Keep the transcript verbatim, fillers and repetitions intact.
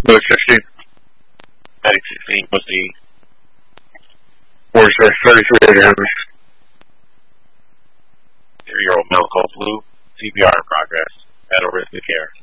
Louis fifteen. Medic sixteen, what's the Force thirty-three eighty Henry. three-year-old male called Blue? C P R in progress. Vital risk of care.